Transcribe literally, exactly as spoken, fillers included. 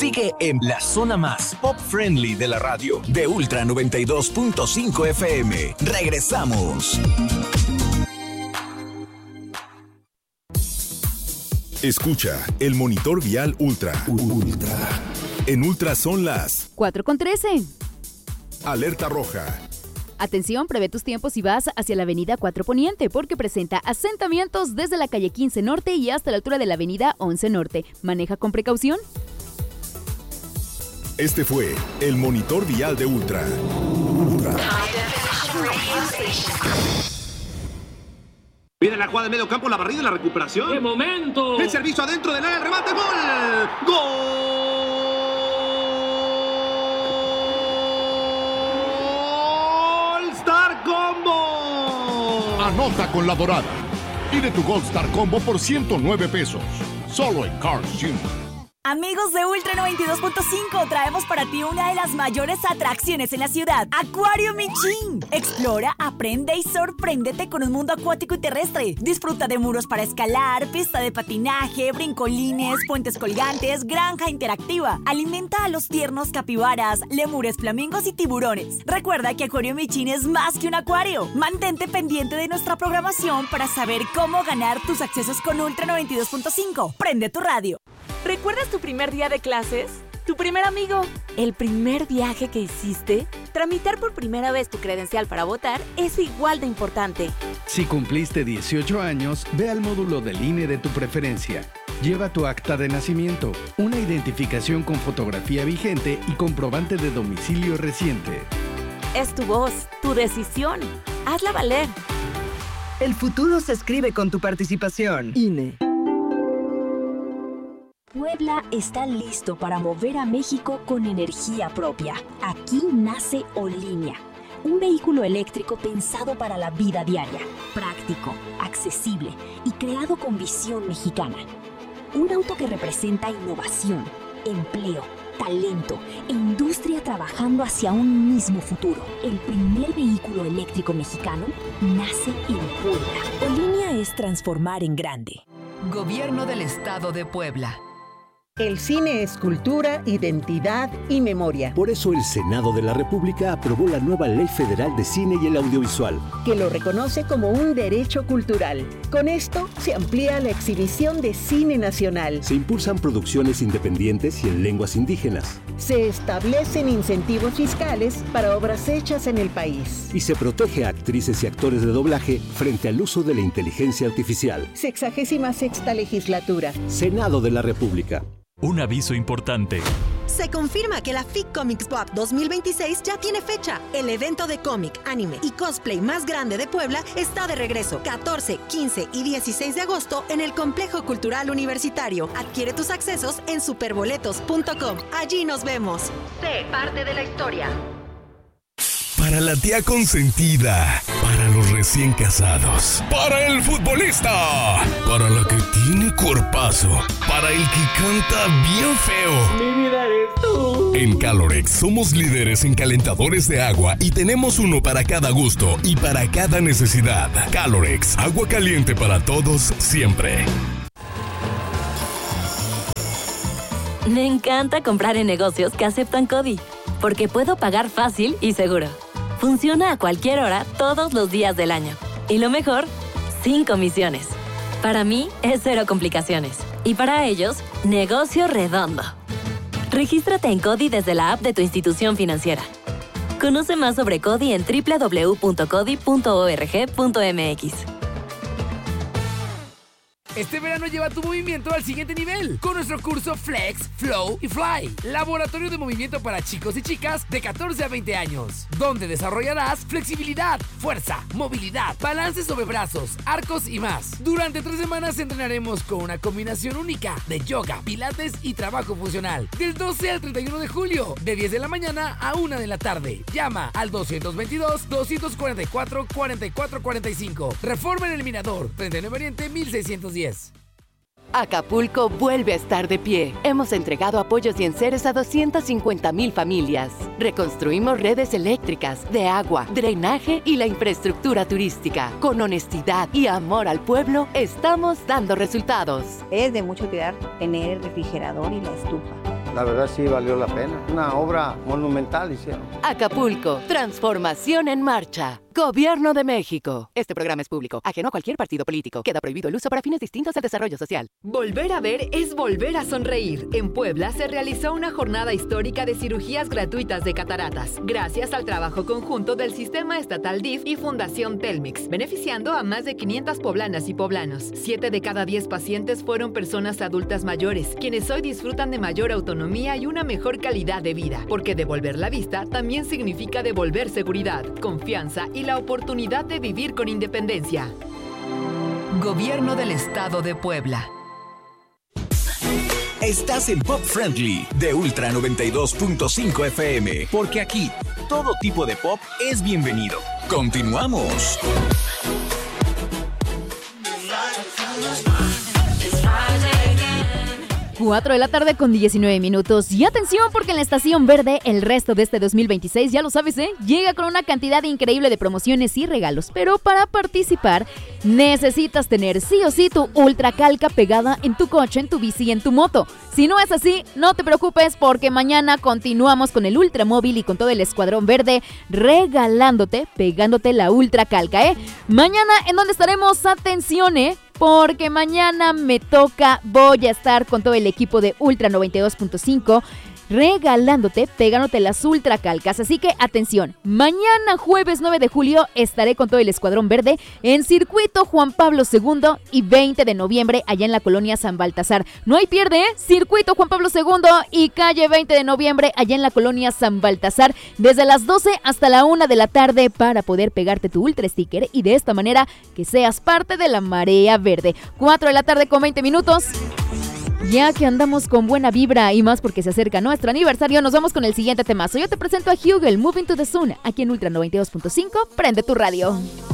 Sigue en la zona más pop-friendly de la radio, de Ultra noventa y dos punto cinco F M. Regresamos. Escucha el monitor vial Ultra. Ultra. En Ultra son las cuatro con trece. Alerta roja. Atención, prevé tus tiempos si vas hacia la avenida cuatro Poniente, porque presenta asentamientos desde la calle quince Norte y hasta la altura de la avenida once Norte. Maneja con precaución. Este fue el monitor vial de Ultra. Ultra. Viene la jugada de medio campo, la barrida y la recuperación. ¡Qué momento! El servicio adentro del área, el remate, ¡gol! ¡Gol! ¡Star Combo! Anota con la dorada. Pide tu Gold Star Combo por ciento nueve pesos. Solo en Carl's junior Amigos de Ultra noventa y dos punto cinco, traemos para ti una de las mayores atracciones en la ciudad, Acuario Michin. Explora, aprende y sorpréndete con un mundo acuático y terrestre. Disfruta de muros para escalar, pista de patinaje, brincolines, puentes colgantes, granja interactiva. Alimenta a los tiernos capibaras, lemures, flamingos y tiburones. Recuerda que Acuario Michin es más que un acuario. Mantente pendiente de nuestra programación para saber cómo ganar tus accesos con Ultra noventa y dos punto cinco. Prende tu radio. ¿Recuerdas tu primer día de clases? ¿Tu primer amigo? ¿El primer viaje que hiciste? Tramitar por primera vez tu credencial para votar es igual de importante. Si cumpliste dieciocho años, ve al módulo del I N E de tu preferencia. Lleva tu acta de nacimiento, una identificación con fotografía vigente y comprobante de domicilio reciente. Es tu voz, tu decisión. Hazla valer. El futuro se escribe con tu participación. I N E. Puebla está listo para mover a México con energía propia. Aquí nace Olinia, un vehículo eléctrico pensado para la vida diaria, práctico, accesible y creado con visión mexicana. Un auto que representa innovación, empleo, talento e industria trabajando hacia un mismo futuro. El primer vehículo eléctrico mexicano nace en Puebla. Olinia es transformar en grande. Gobierno del Estado de Puebla. El cine es cultura, identidad y memoria. Por eso el Senado de la República aprobó la nueva Ley Federal de Cine y el Audiovisual, que lo reconoce como un derecho cultural. Con esto se amplía la exhibición de cine nacional. Se impulsan producciones independientes y en lenguas indígenas. Se establecen incentivos fiscales para obras hechas en el país. Y se protege a actrices y actores de doblaje frente al uso de la inteligencia artificial. Sexagésima sexta legislatura. Senado de la República. Un aviso importante. Se confirma que la F I C Comics Pop dos mil veintiséis ya tiene fecha. El evento de cómic, anime y cosplay más grande de Puebla está de regreso. catorce, quince y dieciséis de agosto en el Complejo Cultural Universitario. Adquiere tus accesos en superboletos punto com. Allí nos vemos. Sé parte de la historia. Para la tía consentida, para los recién casados, para el futbolista, para la que tiene cuerpazo, para el que canta bien feo. Mi vida eres tú. En Calorex somos líderes en calentadores de agua y tenemos uno para cada gusto y para cada necesidad. Calorex, agua caliente para todos, siempre. Me encanta comprar en negocios que aceptan CODI, porque puedo pagar fácil y seguro. Funciona a cualquier hora, todos los días del año. Y lo mejor, sin comisiones. Para mí, es cero complicaciones. Y para ellos, negocio redondo. Regístrate en CODI desde la app de tu institución financiera. Conoce más sobre CODI en doble u doble u doble u punto codi punto org punto m x. Este verano lleva tu movimiento al siguiente nivel con nuestro curso Flex, Flow y Fly, laboratorio de movimiento para chicos y chicas de catorce a veinte años, donde desarrollarás flexibilidad, fuerza, movilidad, balance sobre brazos, arcos y más. Durante tres semanas entrenaremos con una combinación única de yoga, pilates y trabajo funcional, del doce al treinta y uno de julio, de diez de la mañana a una de la tarde. Llama al dos dos dos, dos cuatro cuatro, cuatro cuatro cuatro cinco. Reforma en el Mirador, treinta y nueve Oriente, mil seiscientos diez. Acapulco vuelve a estar de pie. Hemos entregado apoyos y enseres a doscientas cincuenta mil familias. Reconstruimos redes eléctricas, de agua, drenaje y la infraestructura turística. Con honestidad y amor al pueblo, estamos dando resultados. Es de mucho cuidar tener el refrigerador y la estufa. la verdad sí valió la pena. Una obra monumental hicieron. Acapulco, transformación en marcha. Gobierno de México. Este programa es público, ajeno a cualquier partido político. Queda prohibido el uso para fines distintos al desarrollo social. Volver a ver es volver a sonreír. En Puebla se realizó una jornada histórica de cirugías gratuitas de cataratas, gracias al trabajo conjunto del Sistema Estatal D I F y Fundación Telmex, beneficiando a más de quinientas poblanas y poblanos. Siete de cada diez pacientes fueron personas adultas mayores, quienes hoy disfrutan de mayor autonomía y una mejor calidad de vida, porque devolver la vista también significa devolver seguridad, confianza y la oportunidad de vivir con independencia. Gobierno del Estado de Puebla. Estás en Pop Friendly de Ultra noventa y dos punto cinco F M, porque aquí todo tipo de pop es bienvenido. Continuamos. cuatro de la tarde con diecinueve minutos. Y atención, porque en la Estación Verde el resto de este dos mil veintiséis, ya lo sabes, ¿eh? Llega con una cantidad increíble de promociones y regalos. Pero para participar necesitas tener sí o sí tu Ultra Calca pegada en tu coche, en tu bici y en tu moto. Si no es así, no te preocupes, porque mañana continuamos con el Ultramóvil y con todo el Escuadrón Verde regalándote, pegándote la Ultra Calca, ¿eh? Mañana, ¿en dónde estaremos? Atención, ¿eh? Porque mañana me toca, voy a estar con todo el equipo de Ultra noventa y dos punto cinco regalándote, pegándote las Ultra Calcas. Así que atención, mañana jueves nueve de julio estaré con todo el Escuadrón Verde en Circuito Juan Pablo segundo y veinte de noviembre allá en la colonia San Baltasar. No hay pierde, ¿eh? Circuito Juan Pablo segundo y calle veinte de noviembre allá en la colonia San Baltasar, desde las doce hasta la una de la tarde para poder pegarte tu Ultra Sticker y de esta manera que seas parte de la Marea Verde. cuatro de la tarde con veinte minutos. Ya que andamos con buena vibra y más porque se acerca nuestro aniversario, nos vamos con el siguiente temazo. Yo te presento a Hugel, Moving to the Sun, aquí en Ultra noventa y dos punto cinco. Prende tu radio.